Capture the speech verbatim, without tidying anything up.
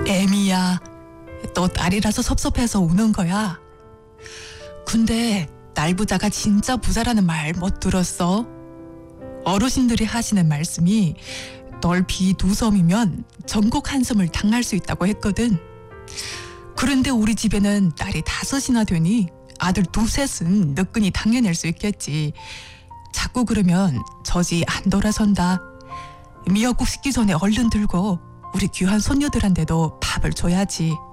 애미야, 너 딸이라서 섭섭해서 우는 거야. 근데 딸 부자가 진짜 부자라는 말 못 들었어? 어르신들이 하시는 말씀이 넓이 두 섬이면 전국 한 섬을 당할 수 있다고 했거든. 그런데 우리 집에는 딸이 다섯이나 되니 아들 두셋은 느끈히 당겨낼 수 있겠지. 자꾸 그러면 저지 안 돌아선다. 미역국 식기 전에 얼른 들고 우리 귀한 손녀들한테도 밥을 줘야지.